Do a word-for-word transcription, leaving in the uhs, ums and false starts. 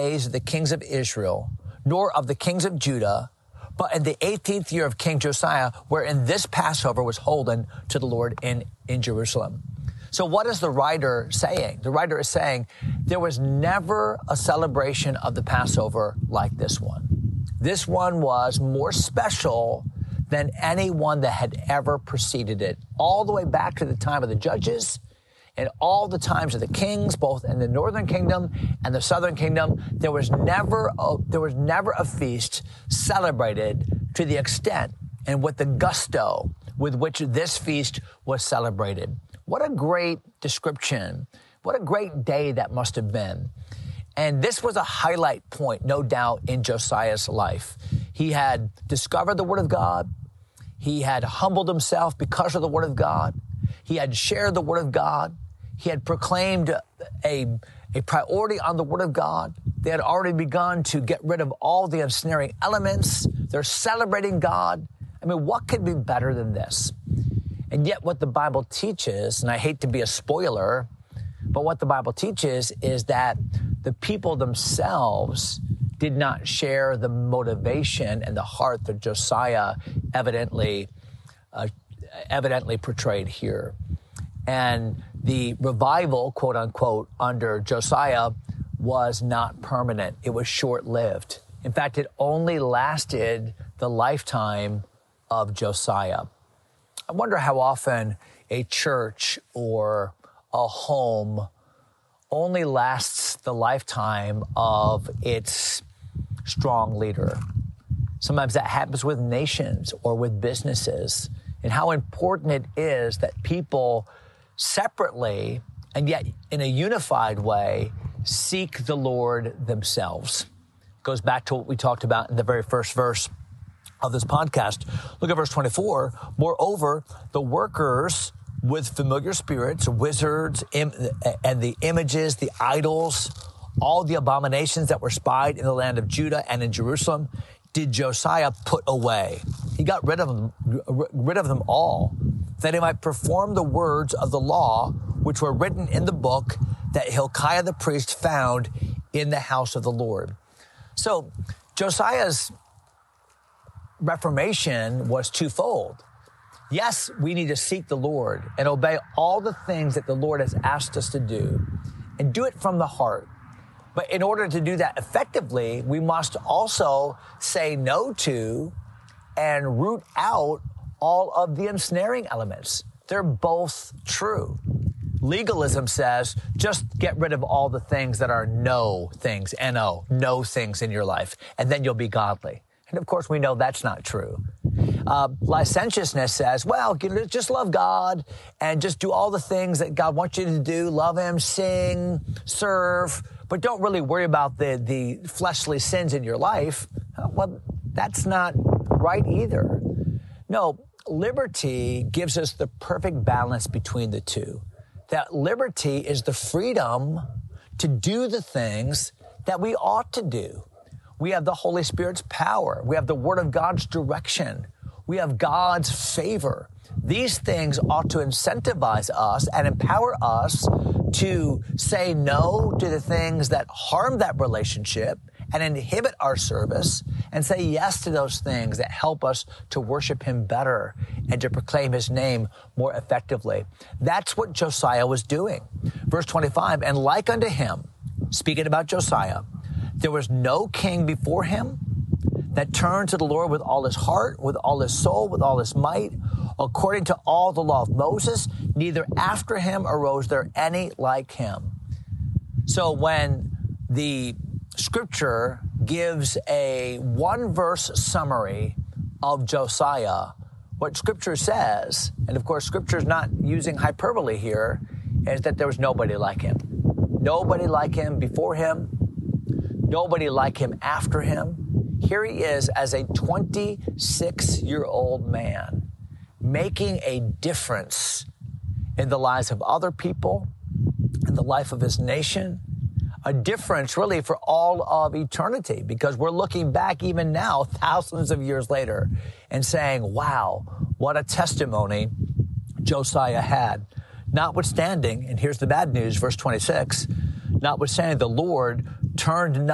days of the kings of Israel, nor of the kings of Judah, but in the eighteenth year of King Josiah, wherein this Passover was holden to the Lord in, in Jerusalem. So what is the writer saying? The writer is saying there was never a celebration of the Passover like this one. This one was more special than any one that had ever preceded it, all the way back to the time of the judges and all the times of the kings, both in the northern kingdom and the southern kingdom. There was never a, there was never a feast celebrated to the extent and with the gusto with which this feast was celebrated. What a great description. What a great day that must have been. And this was a highlight point, no doubt, in Josiah's life. He had discovered the Word of God. He had humbled himself because of the Word of God. He had shared the Word of God. He had proclaimed a, a priority on the Word of God. They had already begun to get rid of all the ensnaring elements. They're celebrating God. I mean, what could be better than this? And yet what the Bible teaches, and I hate to be a spoiler, but what the Bible teaches is that the people themselves did not share the motivation and the heart that Josiah evidently, uh, evidently portrayed here. And the revival, quote unquote, under Josiah was not permanent. It was short-lived. In fact, it only lasted the lifetime of Josiah. I wonder how often a church or a home only lasts the lifetime of its strong leader. Sometimes that happens with nations or with businesses, and how important it is that people separately and yet in a unified way seek the Lord themselves. It goes back to what we talked about in the very first verse of this podcast. Look at verse twenty-four. Moreover, the workers with familiar spirits, wizards, im- and the images, the idols, all the abominations that were spied in the land of Judah and in Jerusalem, did Josiah put away. He got rid of them, rid of them all, that he might perform the words of the law, which were written in the book that Hilkiah the priest found in the house of the Lord. So Josiah's reformation was twofold. Yes, we need to seek the Lord and obey all the things that the Lord has asked us to do and do it from the heart. But in order to do that effectively, we must also say no to and root out all of the ensnaring elements. They're both true. Legalism says just get rid of all the things that are no things, N O, no things in your life, and then you'll be godly. And of course, we know that's not true. Uh, licentiousness says, well, just love God and just do all the things that God wants you to do. Love Him, sing, serve, but don't really worry about the, the fleshly sins in your life. Well, that's not right either. No, liberty gives us the perfect balance between the two. That liberty is the freedom to do the things that we ought to do. We have the Holy Spirit's power. We have the Word of God's direction. We have God's favor. These things ought to incentivize us and empower us to say no to the things that harm that relationship and inhibit our service, and say yes to those things that help us to worship Him better and to proclaim His name more effectively. That's what Josiah was doing. Verse twenty-five, and like unto him, speaking about Josiah, there was no king before him that turned to the Lord with all his heart, with all his soul, with all his might, according to all the law of Moses, neither after him arose there any like him. So when the Scripture gives a one-verse summary of Josiah, what Scripture says, and of course Scripture is not using hyperbole here, is that there was nobody like him. Nobody like him before him. Nobody like him after him. Here he is as a twenty-six-year-old man making a difference in the lives of other people, in the life of his nation, a difference really for all of eternity, because we're looking back even now, thousands of years later, and saying, wow, what a testimony Josiah had. Notwithstanding, and here's the bad news, verse twenty-six, notwithstanding the Lord turned not